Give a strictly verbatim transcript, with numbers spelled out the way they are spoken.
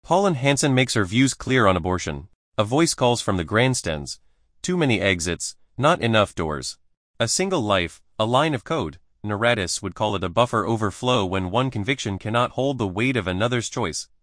Pauline Hanson makes her views clear on abortion. A voice calls from the grandstands. Too many exits, not enough doors. A single life, a line of code. Naradis would call it a buffer overflow when one conviction cannot hold the weight of another's choice.